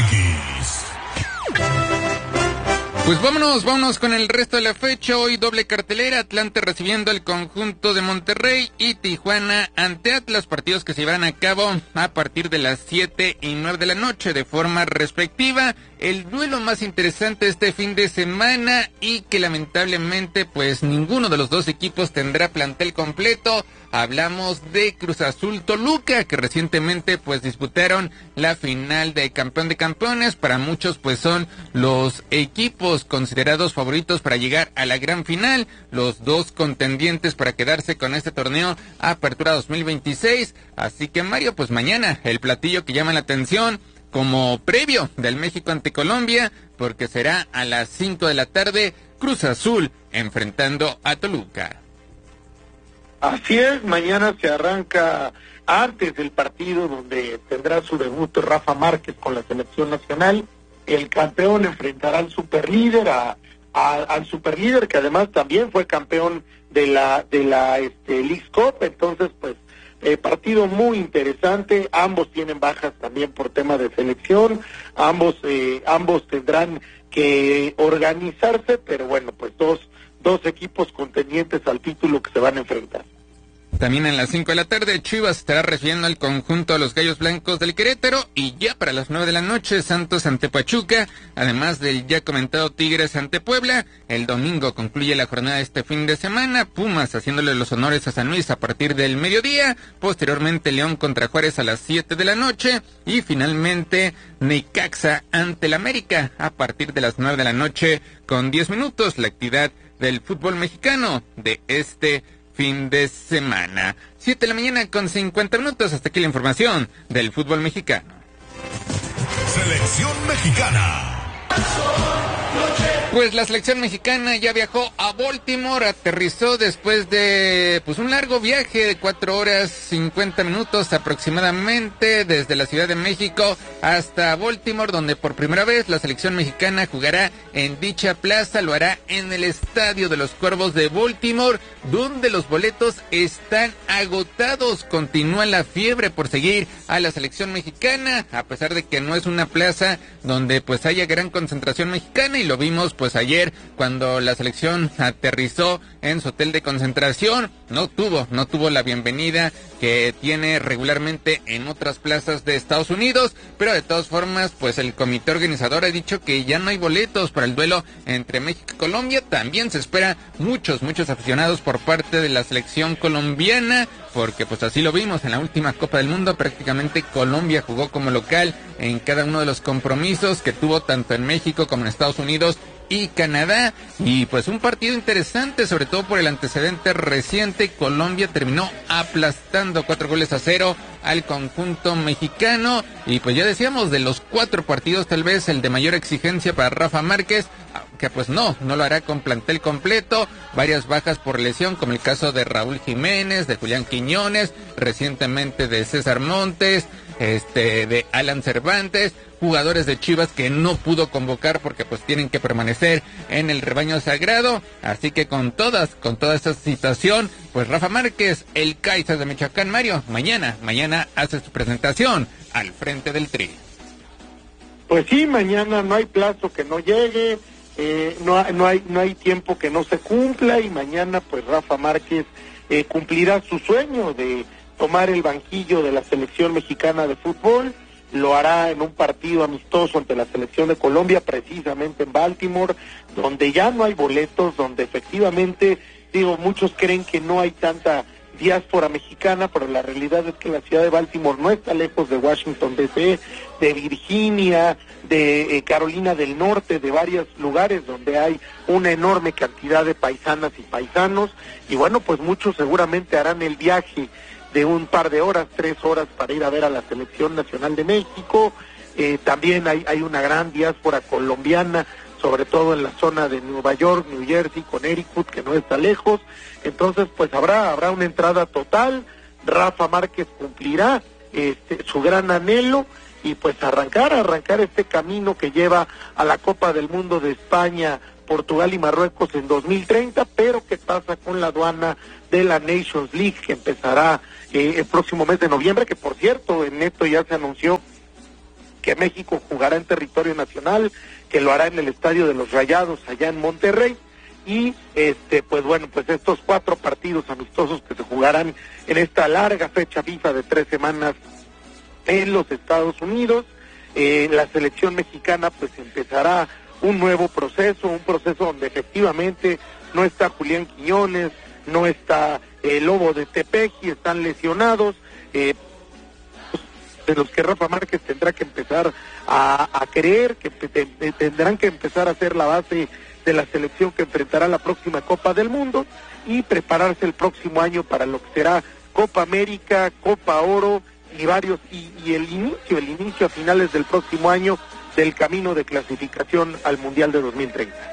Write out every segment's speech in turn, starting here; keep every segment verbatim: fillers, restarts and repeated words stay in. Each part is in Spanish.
X. Pues vámonos, vámonos con el resto de la fecha. Hoy doble cartelera, Atlante recibiendo el conjunto de Monterrey y Tijuana ante Atlas, partidos que se llevarán a cabo a partir de las siete y nueve de la noche de forma respectiva. El duelo más interesante este fin de semana y que lamentablemente pues ninguno de los dos equipos tendrá plantel completo. Hablamos de Cruz Azul Toluca, que recientemente pues disputaron la final de campeón de campeones. Para muchos pues son los equipos considerados favoritos para llegar a la gran final, los dos contendientes para quedarse con este torneo Apertura dos mil veintiséis. Así que Mario, pues mañana el platillo que llama la atención como previo del México ante Colombia, porque será a las cinco de la tarde, Cruz Azul enfrentando a Toluca. Así es, mañana se arranca antes del partido donde tendrá su debut Rafa Márquez con la selección nacional. El campeón enfrentará al superlíder, a, a, al superlíder que además también fue campeón de la de la este, Leagues Cup. Entonces, pues, eh, partido muy interesante. Ambos tienen bajas también por tema de selección. Ambos eh, ambos tendrán que organizarse, pero bueno, pues dos dos equipos contendientes al título que se van a enfrentar. También a las cinco de la tarde, Chivas estará recibiendo al conjunto de los Gallos Blancos del Querétaro, y ya para las nueve de la noche, Santos ante Pachuca, además del ya comentado Tigres ante Puebla. El domingo concluye la jornada de este fin de semana, Pumas haciéndole los honores a San Luis a partir del mediodía, posteriormente León contra Juárez a las siete de la noche, y finalmente Necaxa ante el América a partir de las nueve de la noche con diez minutos, la actividad del fútbol mexicano de este fin de semana. siete de la mañana con cincuenta minutos, hasta aquí la información del fútbol mexicano. Selección mexicana. Pues la selección mexicana ya viajó a Baltimore, aterrizó después de pues un largo viaje de cuatro horas cincuenta minutos aproximadamente desde la Ciudad de México hasta Baltimore, donde por primera vez la selección mexicana jugará en dicha plaza. Lo hará en el Estadio de los Cuervos de Baltimore, donde los boletos están agotados. Continúa la fiebre por seguir a la selección mexicana, a pesar de que no es una plaza donde pues haya gran concentración mexicana, y lo vimos pues ayer cuando la selección aterrizó en su hotel de concentración. No tuvo, no tuvo la bienvenida que tiene regularmente en otras plazas de Estados Unidos, pero de todas formas pues el comité organizador ha dicho que ya no hay boletos para el duelo entre México y Colombia. También se espera muchos, muchos aficionados por parte de la selección colombiana, porque pues así lo vimos en la última Copa del Mundo. Prácticamente Colombia jugó como local en cada uno de los compromisos que tuvo tanto en México como en Estados Unidos y Canadá, y pues un partido interesante, sobre todo por el antecedente reciente. Colombia terminó aplastando cuatro goles a cero al conjunto mexicano, y pues ya decíamos, de los cuatro partidos tal vez el de mayor exigencia para Rafa Márquez, que pues no, no lo hará con plantel completo, varias bajas por lesión, como el caso de Raúl Jiménez, de Julián Quiñones, recientemente de César Montes, este de Alan Cervantes, jugadores de Chivas que no pudo convocar porque pues tienen que permanecer en el rebaño sagrado. Así que con todas, con toda esta situación, pues Rafa Márquez, el Kaiser de Michoacán, Mario, mañana, mañana hace su presentación al frente del Tri. Pues sí, mañana no hay plazo que no llegue, eh, no, no hay no hay tiempo que no se cumpla, y mañana pues Rafa Márquez eh, cumplirá su sueño de tomar el banquillo de la selección mexicana de fútbol. Lo hará en un partido amistoso ante la selección de Colombia, precisamente en Baltimore, donde ya no hay boletos, donde efectivamente, digo, muchos creen que no hay tanta diáspora mexicana, pero la realidad es que la ciudad de Baltimore no está lejos de Washington D C, de Virginia, de eh, Carolina del Norte, de varios lugares donde hay una enorme cantidad de paisanas y paisanos, y bueno, pues muchos seguramente harán el viaje de un par de horas, tres horas, para ir a ver a la Selección Nacional de México. Eh, también hay, hay una gran diáspora colombiana, sobre todo en la zona de Nueva York, New Jersey, Connecticut, que no está lejos. Entonces, pues habrá habrá una entrada total. Rafa Márquez cumplirá este, su gran anhelo, y pues arrancar, arrancar este camino que lleva a la Copa del Mundo de España, Portugal y Marruecos en dos mil treinta, pero ¿qué pasa con la aduana de la Nations League, que empezará eh, el próximo mes de noviembre? Que por cierto, en Neto ya se anunció que México jugará en territorio nacional, que lo hará en el Estadio de los Rayados allá en Monterrey, y este pues bueno, pues estos cuatro partidos amistosos que se jugarán en esta larga fecha FIFA de tres semanas en los Estados Unidos. Eh, la selección mexicana pues empezará un nuevo proceso, un proceso donde efectivamente no está Julián Quiñones, no está el eh, Lobo de Tepeji, están lesionados, eh, de los que Rafa Márquez tendrá que empezar a, a creer, que te, te, tendrán que empezar a hacer la base de la selección que enfrentará la próxima Copa del Mundo y prepararse el próximo año para lo que será Copa América, Copa Oro y varios y, y el inicio, el inicio a finales del próximo año del camino de clasificación al Mundial de dos mil treinta.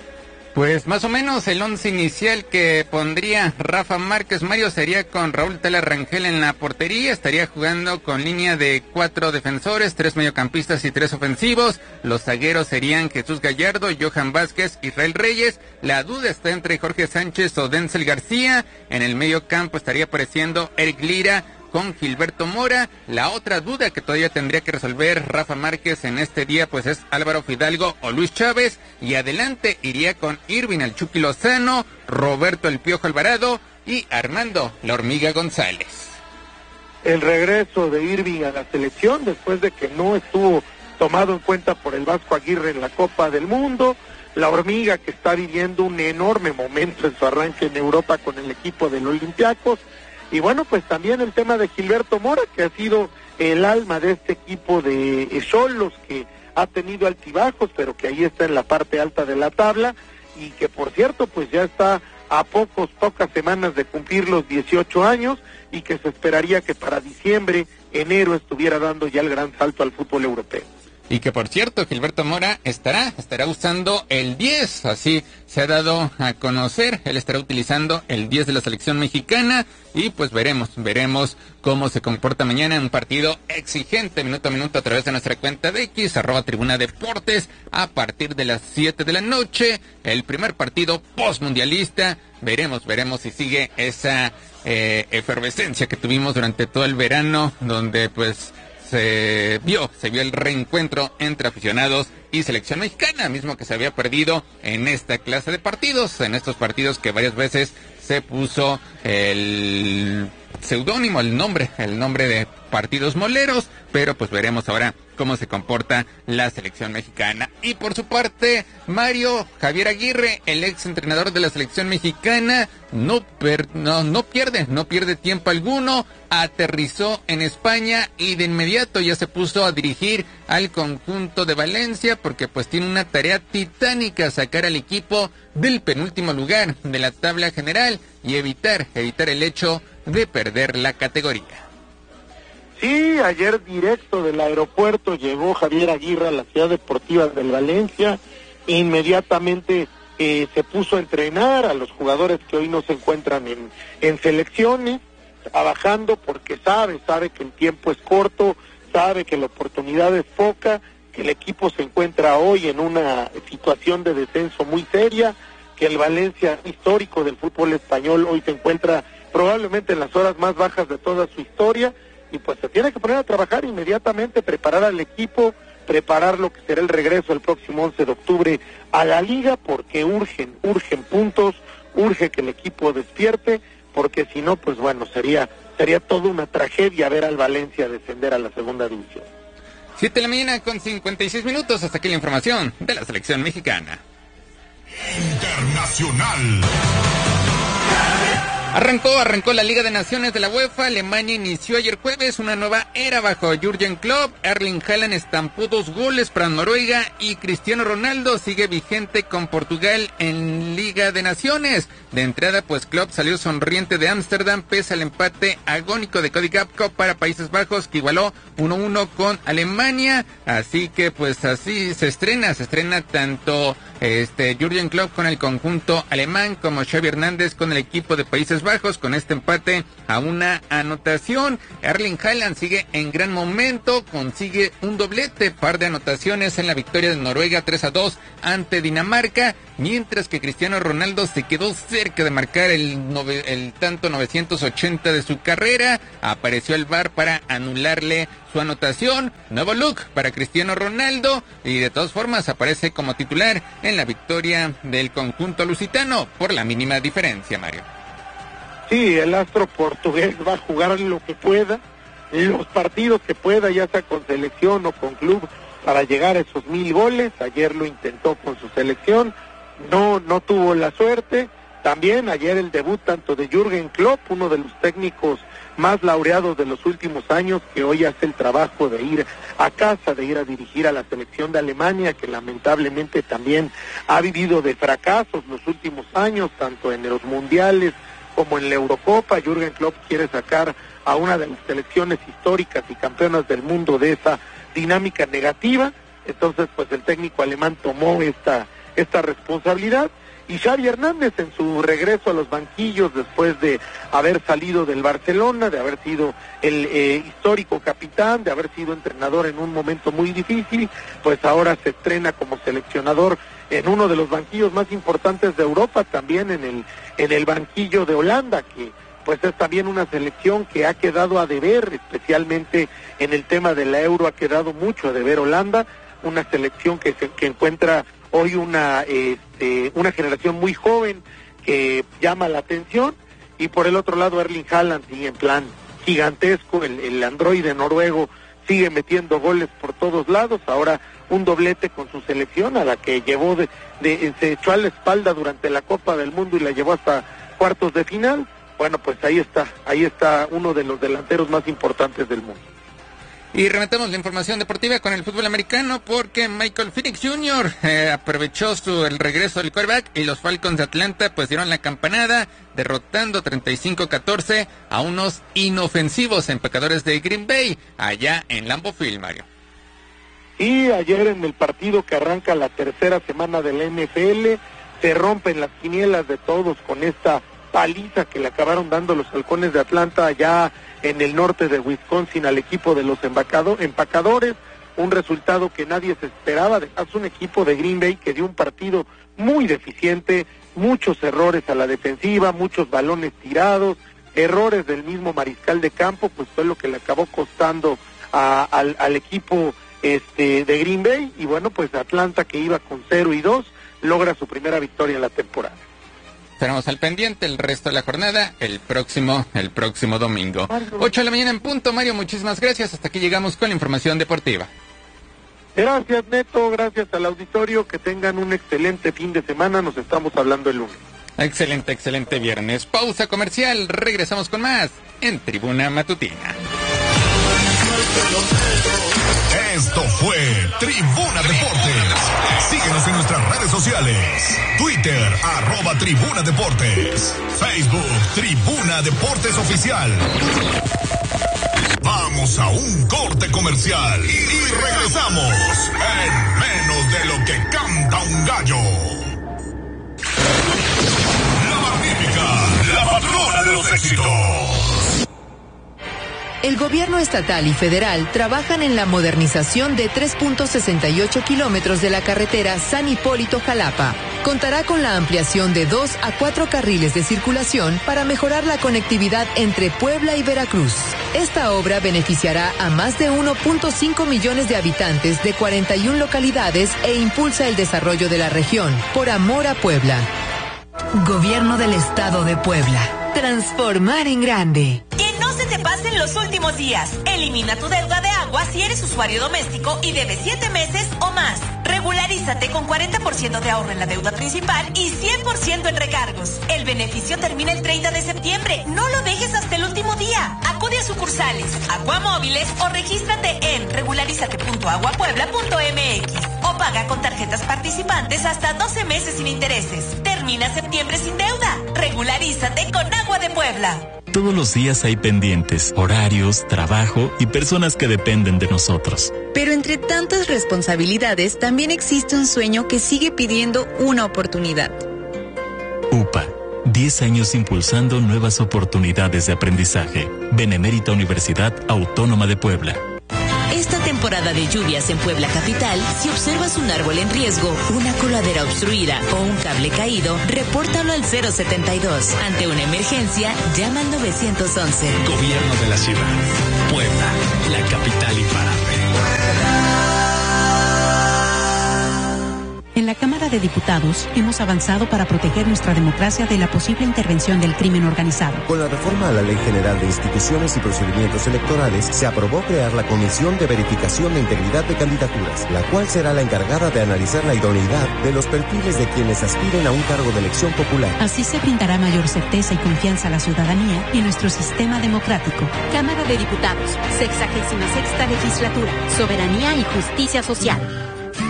Pues más o menos el once inicial que pondría Rafa Márquez, Mario, sería con Raúl Tela Rangel en la portería. Estaría jugando con línea de cuatro defensores, tres mediocampistas y tres ofensivos. Los zagueros serían Jesús Gallardo, Johan Vázquez, Israel Reyes. La duda está entre Jorge Sánchez o Denzel García. En el medio campo estaría apareciendo Eric Lira con Gilberto Mora. La otra duda que todavía tendría que resolver Rafa Márquez en este día pues es Álvaro Fidalgo o Luis Chávez, y adelante iría con Irving el Chucky Lozano, Roberto el Piojo Alvarado y Armando la Hormiga González. El regreso de Irving a la selección después de que no estuvo tomado en cuenta por el Vasco Aguirre en la Copa del Mundo. La Hormiga, que está viviendo un enorme momento en su arranque en Europa con el equipo del Olympiacos. Y bueno, pues también el tema de Gilberto Mora, que ha sido el alma de este equipo de Xolos, que ha tenido altibajos, pero que ahí está en la parte alta de la tabla, y que por cierto, pues ya está a pocos, pocas semanas de cumplir los dieciocho años, y que se esperaría que para diciembre, enero, estuviera dando ya el gran salto al fútbol europeo. Y que por cierto, Gilberto Mora estará, estará usando el diez, así se ha dado a conocer, él estará utilizando el diez de la selección mexicana, y pues veremos, veremos cómo se comporta mañana en un partido exigente, minuto a minuto a través de nuestra cuenta de X, arroba Tribuna Deportes, a partir de las siete de la noche, el primer partido postmundialista. Veremos, veremos si sigue esa eh, efervescencia que tuvimos durante todo el verano, donde pues se vio, se vio el reencuentro entre aficionados y selección mexicana, mismo que se había perdido en esta clase de partidos, en estos partidos que varias veces se puso el seudónimo, el nombre, el nombre de partidos moleros, pero pues veremos ahora cómo se comporta la selección mexicana. Y por su parte, Mario Javier Aguirre, el ex entrenador de la selección mexicana, no, per, no, no pierde, no pierde tiempo alguno, aterrizó en España y de inmediato ya se puso a dirigir al conjunto de Valencia, porque pues tiene una tarea titánica, sacar al equipo del penúltimo lugar de la tabla general y evitar, evitar el hecho de perder la categoría. Sí, ayer directo del aeropuerto llegó Javier Aguirre a la ciudad deportiva del Valencia, inmediatamente eh, se puso a entrenar a los jugadores que hoy no se encuentran en, en selecciones, trabajando porque sabe, sabe que el tiempo es corto, sabe que la oportunidad es poca, que el equipo se encuentra hoy en una situación de descenso muy seria, que el Valencia histórico del fútbol español hoy se encuentra probablemente en las horas más bajas de toda su historia, y pues se tiene que poner a trabajar inmediatamente, preparar al equipo, preparar lo que será el regreso el próximo once de octubre a la liga, porque urgen, urgen puntos, urge que el equipo despierte, porque si no, pues bueno, sería sería toda una tragedia ver al Valencia descender a la segunda división. siete de la mañana con cincuenta y seis minutos, hasta aquí la información de la selección mexicana. Internacional. Arrancó, arrancó la Liga de Naciones de la UEFA. Alemania inició ayer jueves una nueva era bajo Jürgen Klopp. Erling Haaland estampó dos goles para Noruega y Cristiano Ronaldo sigue vigente con Portugal en Liga de Naciones. De entrada, pues Klopp salió sonriente de Ámsterdam pese al empate agónico de Cody Gakpo para Países Bajos, que igualó uno uno con Alemania. Así que pues así se estrena, se estrena tanto este Jürgen Klopp con el conjunto alemán como Xavi Hernández con el equipo de Países Países Bajos con este empate a una anotación. Erling Haaland sigue en gran momento, consigue un doblete, par de anotaciones en la victoria de Noruega tres a dos ante Dinamarca, mientras que Cristiano Ronaldo se quedó cerca de marcar el, nove, el tanto novecientos ochenta de su carrera. Apareció el V A R para anularle su anotación. Nuevo look para Cristiano Ronaldo y de todas formas aparece como titular en la victoria del conjunto lusitano por la mínima diferencia, Mario. Sí, el astro portugués va a jugar lo que pueda, los partidos que pueda, ya sea con selección o con club, para llegar a esos mil goles. Ayer lo intentó con su selección, no, no tuvo la suerte. También ayer el debut tanto de Jürgen Klopp, uno de los técnicos más laureados de los últimos años, que hoy hace el trabajo de ir a casa, de ir a dirigir a la selección de Alemania, que lamentablemente también ha vivido de fracasos los últimos años, tanto en los mundiales como en la Eurocopa. Jürgen Klopp quiere sacar a una de las selecciones históricas y campeonas del mundo de esa dinámica negativa. Entonces, pues el técnico alemán tomó esta, esta responsabilidad. Y Xavi Hernández en su regreso a los banquillos después de haber salido del Barcelona, de haber sido el eh, histórico capitán, de haber sido entrenador en un momento muy difícil, pues ahora se estrena como seleccionador en uno de los banquillos más importantes de Europa, también en el en el banquillo de Holanda, que pues es también una selección que ha quedado a deber, especialmente en el tema de la Euro ha quedado mucho a deber Holanda, una selección que se, que encuentra hoy una este, una generación muy joven que llama la atención. Y por el otro lado Erling Haaland sigue en plan gigantesco, el, el androide noruego sigue metiendo goles por todos lados, ahora un doblete con su selección, a la que llevó de, de se echó a la espalda durante la Copa del Mundo y la llevó hasta cuartos de final. Bueno, pues ahí está, ahí está uno de los delanteros más importantes del mundo. Y rematamos la información deportiva con el fútbol americano, porque Michael Penix junior eh, aprovechó su, el regreso del quarterback y los Falcons de Atlanta pues dieron la campanada, derrotando treinta y cinco a catorce a unos inofensivos empacadores de Green Bay allá en Lambeau Field, Mario. Y ayer en el partido que arranca la tercera semana de la N F L se rompen las quinielas de todos con esta paliza que le acabaron dando los Halcones de Atlanta allá en el norte de Wisconsin al equipo de los embacado, empacadores, un resultado que nadie se esperaba. Es un equipo de Green Bay que dio un partido muy deficiente, muchos errores a la defensiva, muchos balones tirados, errores del mismo mariscal de campo, pues fue lo que le acabó costando a, al, al equipo este de Green Bay. Y bueno, pues Atlanta, que iba con cero y dos, logra su primera victoria en la temporada. Estaremos al pendiente el resto de la jornada el próximo, el próximo domingo. ocho de la mañana en punto, Mario, muchísimas gracias. Hasta aquí llegamos con la información deportiva. Gracias, Neto, gracias al auditorio, que tengan un excelente fin de semana, nos estamos hablando el lunes. Excelente, excelente viernes. Pausa comercial, regresamos con más en Tribuna Matutina. Esto fue Tribuna Deportes. Síguenos en nuestras redes sociales. Twitter, arroba Tribuna Deportes. Facebook, Tribuna Deportes Oficial. Vamos a un corte comercial y regresamos en menos de lo que canta un gallo. La Magnífica, la patrona de los éxitos. El gobierno estatal y federal trabajan en la modernización de tres punto sesenta y ocho kilómetros de la carretera San Hipólito-Jalapa. Contará con la ampliación de dos a cuatro carriles de circulación para mejorar la conectividad entre Puebla y Veracruz. Esta obra beneficiará a más de uno punto cinco millones de habitantes de cuarenta y una localidades e impulsa el desarrollo de la región. Por amor a Puebla. Gobierno del Estado de Puebla. Transformar en grande. Te pasen los últimos días. Elimina tu deuda de agua si eres usuario doméstico y debes siete meses o más. Regularízate con cuarenta por ciento de ahorro en la deuda principal y cien por ciento en recargos. El beneficio termina el treinta de septiembre. No lo dejes hasta el último día. Acude a sucursales, Aguamóviles o regístrate en regularízate punto aguapuebla punto m x o paga con tarjetas participantes hasta doce meses sin intereses. Termina septiembre sin deuda. Regularízate con Agua de Puebla. Todos los días hay pendientes, horarios, trabajo y personas que dependen de nosotros. Pero entre tantas responsabilidades, también existe un sueño que sigue pidiendo una oportunidad. U P A, diez años impulsando nuevas oportunidades de aprendizaje. Benemérita Universidad Autónoma de Puebla. Esta temporada de lluvias en Puebla Capital, si observas un árbol en riesgo, una coladera obstruida o un cable caído, repórtalo al cero setenta y dos. Ante una emergencia, llama al nueve once. Gobierno de la ciudad. Puebla, la capital imparable. En la Cámara de Diputados hemos avanzado para proteger nuestra democracia de la posible intervención del crimen organizado. Con la reforma a la Ley General de Instituciones y Procedimientos Electorales, se aprobó crear la Comisión de Verificación de Integridad de Candidaturas, la cual será la encargada de analizar la idoneidad de los perfiles de quienes aspiren a un cargo de elección popular. Así se brindará mayor certeza y confianza a la ciudadanía y nuestro sistema democrático. Cámara de Diputados, sexagésima sexta legislatura, soberanía y justicia social.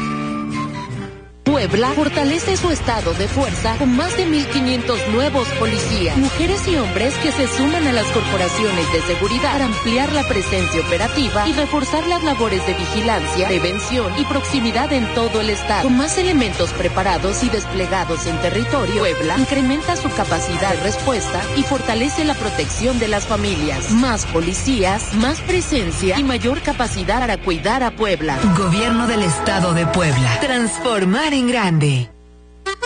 Puebla fortalece su estado de fuerza con más de mil quinientos nuevos policías, mujeres y hombres que se suman a las corporaciones de seguridad para ampliar la presencia operativa y reforzar las labores de vigilancia, prevención y proximidad en todo el estado. Con más elementos preparados y desplegados en territorio, Puebla incrementa su capacidad de respuesta y fortalece la protección de las familias. Más policías, más presencia y mayor capacidad para cuidar a Puebla. Gobierno del Estado de Puebla. Transformar en grande.